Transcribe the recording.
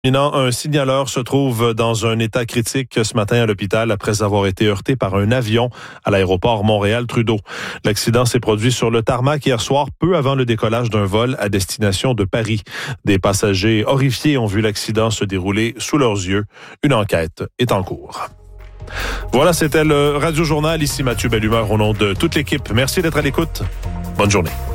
Un signaleur se trouve dans un état critique ce matin à l'hôpital après avoir été heurté par un avion à l'aéroport Montréal-Trudeau. L'accident s'est produit sur le tarmac hier soir, peu avant le décollage d'un vol à destination de Paris. Des passagers horrifiés ont vu l'accident se dérouler sous leurs yeux. Une enquête est en cours. Voilà, c'était le Radio Journal. Ici Mathieu Bellumeur au nom de toute l'équipe. Merci d'être à l'écoute. Bonne journée.